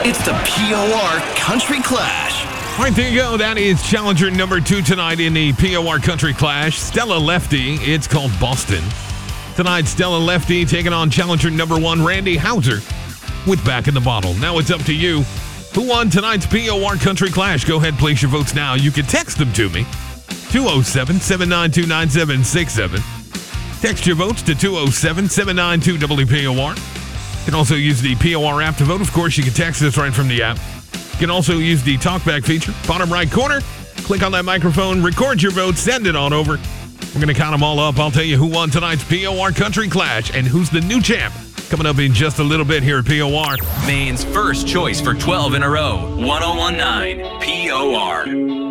It's the POR Country Clash. All right, there you go. That is challenger number 2 tonight in the POR Country Clash. Stella Lefty. It's called Boston. Tonight, Stella Lefty taking on challenger number 1, Randy Hauser, with Back in the Bottle. Now it's up to you. Who won tonight's POR Country Clash? Go ahead, place your votes now. You can text them to me. 207-792-9767. Text your votes to 207-792-WPOR. You can also use the POR app to vote. Of course, you can text us right from the app. You can also use the talkback feature. Bottom right corner, click on that microphone, record your vote, send it on over. We're going to count them all up. I'll tell you who won tonight's POR Country Clash and who's the new champ. Coming up in just a little bit here at POR. Maine's first choice for 12 in a row. 1019 POR.